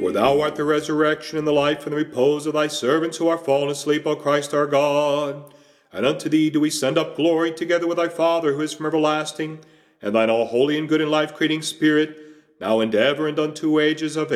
For thou art the resurrection and the life and the repose of thy servants who are fallen asleep, O Christ our God. And unto thee do we send up glory, together with thy Father, who is from everlasting, and thine all holy and good and life-creating Spirit, now and ever and unto ages of